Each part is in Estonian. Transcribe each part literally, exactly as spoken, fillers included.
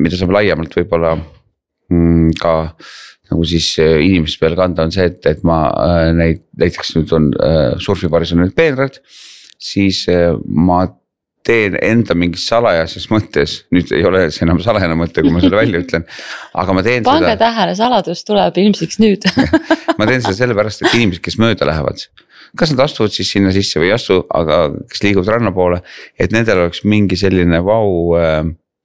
mida saab laiemalt võib-olla mm, ka nagu siis inimeste peale kanda on see, et, et ma neid, näiteks nüüd on surfipaaris on need peenrad, siis ma teen enda mingis salajases mõttes, nüüd ei ole see enam salajane mõte, kui ma selle välja ütlen, aga ma teen Pange seda. tähele, saladus tuleb ilmsiks nüüd. Ma teen seda sellepärast, et inimesed, kes mööda lähevad, kas nad astuvad siis sinna sisse või ei astu, aga kes liiguvad ranna poole, et nendel oleks mingi selline vau äh,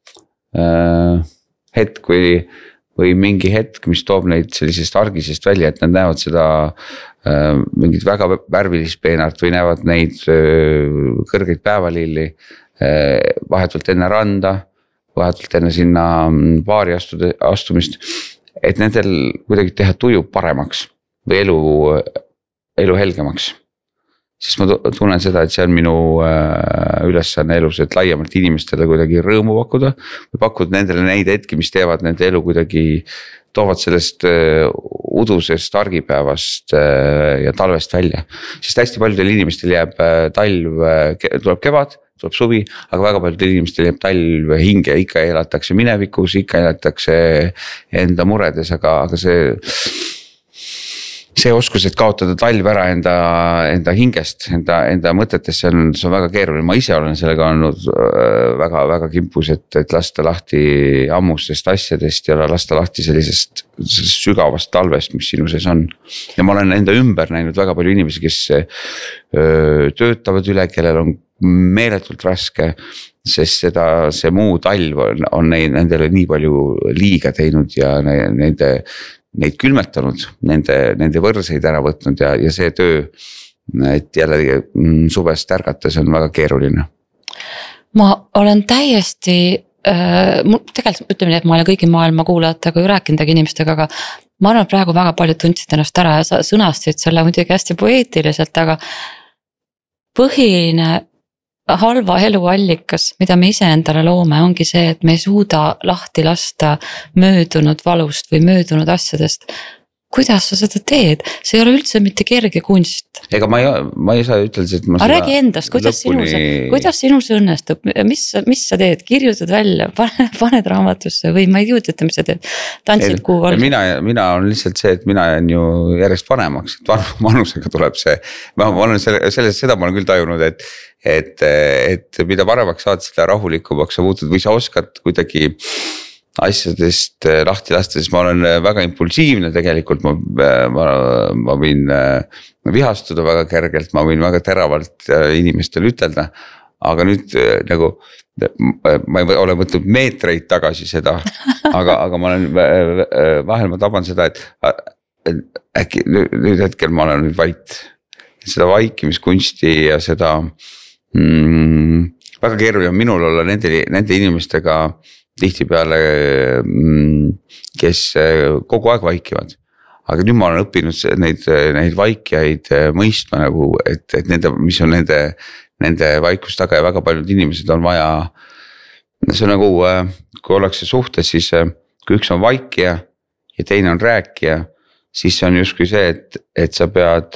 äh, hetk või, või mingi hetk, mis toob neid sellisest argisest välja, et nad näevad seda äh, mingit väga värvilist peenart või näevad neid äh, kõrgeid päevalilli äh, vahetult enne randa, vahetult enne sinna baari astude, astumist, et nendel kuidagi teha tuju paremaks või elu, elu helgemaks. Siis ma tunnen seda, et see on minu ülesanne elus, et laiemalt inimestele kuidagi rõõmu pakkuda või pakkuda nendele neid hetki, mis teevad nende elu kuidagi, toovad sellest udusest argipäevast ja talvest välja. Sest hästi paljudel inimestel jääb talv, tuleb kevad, tuleb suvi, aga väga paljudel inimestel jääb talv hinge, ikka elatakse minevikus, ikka elatakse enda muredes, aga, aga see see oskus, et kaotada talv ära enda, enda hingest, enda, enda mõtetes, see on, see on väga keeruline. Ma ise olen sellega olnud väga, väga kimpus, et, et lasta lahti ammustest asjadest ja lasta lahti sellisest, sellisest sügavast talvest, mis sinu sees on. Ja ma olen enda ümber näinud väga palju inimesi, kes öö, töötavad üle, kellel on meeletult raske, sest seda, see muu talv on, on nendele nii palju liiga teinud ja nende neid külmetanud, nende, nende võrseid ära võtnud ja, ja see töö, et jälle suvest ärgata, see on väga keeruline. Ma olen täiesti, äh, tegelikult ütleme nii, et ma olen kõigi maailma kuulajatega ju rääkinud inimestega, aga ma arvan, praegu väga palju tundsid ennast ära ja sa sõnastasid selle muidugi hästi poeetiliselt, aga põhiline halva elu allikas, mida me ise endale loome, ongi see, et me ei suuda lahti lasta möödunud valust või möödunud asjadest. Kuidas sa seda teed? See ei ole üldse mitte kerge kunst. Ega ma ei, ma ei saa ütelda, et ma seda räägi endast, kuidas lõpuni... sinus, kuidas sinus õnnestub, mis, mis sa teed, kirjutad välja, paned raamatusse või ma ei kujuta, mis sa teed, tantsid kuu valmis. Mina, mina on lihtsalt see, et mina olen ju järjest vanemaks, et vanusega tuleb see, ma, ma olen selle, selles, seda ma olen küll tajunud, et, et, et mida paremaks saad, seda rahulikumaks sa muutud või sa oskad kuidagi asjadest lahti lasta, siis ma olen väga impulsiivne tegelikult, ma, ma, ma võin vihastuda väga kergelt, ma võin väga teravalt inimestele ütelda, aga nüüd nagu ma ei ole võtnud meetreid tagasi seda, aga, aga ma olen vahel ma taban seda, et äkki nüüd hetkel ma olen nüüd vait, seda vaikimiskunsti ja seda mm, väga keeruline on minul olla nende, nende inimestega tihtipeale, kes kogu aeg vaikivad, aga nüüd ma olen õppinud neid, neid vaikijaid mõistma nagu, et, et nende, mis on nende, nende vaikust taga ja väga paljud inimesed on vaja, see on nagu, kui ollakse suhtes, siis kui üks on vaikija ja teine on rääkija, siis see on justkui see, et, et sa pead,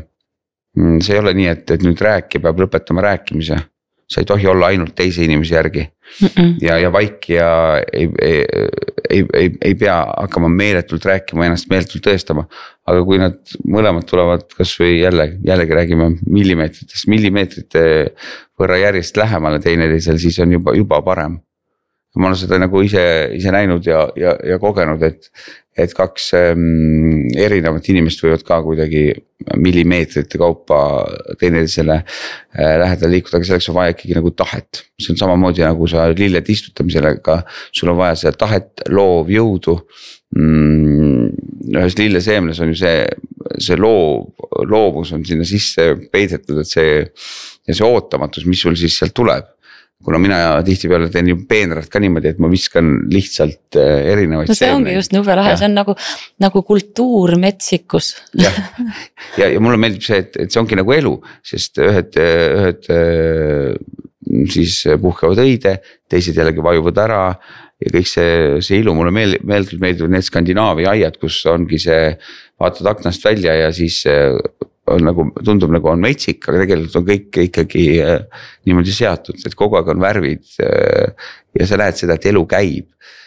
see ei ole nii, et, et nüüd rääkija peab lõpetama rääkimise. Sa ei tohi olla ainult teise inimese järgi Mm-mm. ja, ja vaikija ei, ei, ei, ei, ei pea hakkama meeletult rääkima, ennast meeletult tõestama, aga kui nad mõlemad tulevad kas või jälle, jällegi räägime millimeetritest, millimeetrite võrra järjest lähemale teineteisel, siis on juba, juba parem. Ma olen seda nagu ise, ise näinud ja, ja, ja kogenud, et, et kaks ähm, erinevat inimest võivad ka kuidagi millimeetrite kaupa teineteisele äh, lähedal liikuda, aga selleks on vaja ikkagi nagu tahet. See on samamoodi nagu sa lilled istutamisega, sul on vaja seda tahet, loov jõudu. Mm, ühes lilleseemnes on ju see, see loov, loovus on sinna sisse peidetud, et see, ja see ootamatus, mis sul siis sealt tuleb. Kuna mina tihtipeale teen ju peenrad ka niimoodi, et ma viskan lihtsalt erinevaid no see ongi just nõve lahe, see on nagu, nagu kultuur metsikus. ja, ja, ja mulle meeldib see, et, et see ongi nagu elu, sest ühed, ühed siis puhkevad õide, teised jällegi vajuvad ära ja kõik see, see ilu mulle meeldib, meeldib, meeldib need Skandinaavia aiad, kus ongi see, vaatad aknast välja ja siis on nagu, tundub nagu on metsik, aga tegelikult on kõik ikkagi niimoodi seatud, et kogu aeg on värvid ja sa näed seda, et elu käib.